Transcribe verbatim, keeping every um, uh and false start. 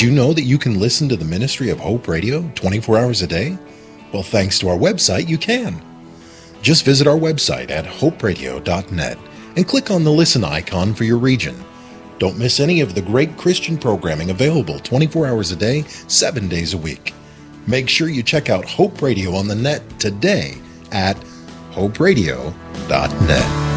you know that you can listen to the Ministry of Hope Radio twenty-four hours a day? Well, thanks to our website, you can. Just visit our website at hope radio dot net and click on the listen icon for your region. Don't miss any of the great Christian programming available twenty-four hours a day, seven days a week. Make sure you check out Hope Radio on the net today at hope radio dot net.